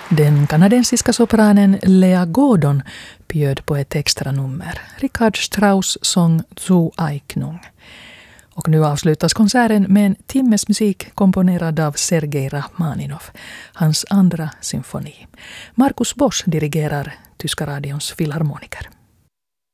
Den kanadensiska sopranen Lea Gordon bjöd på ett extra nummer. Richard Strauss sång Zu Eignung. Och nu avslutas konserten med en timmes musik komponerad av Sergej Rachmaninov, hans andra symfoni. Markus Bosch dirigerar Tyska radions filharmoniker.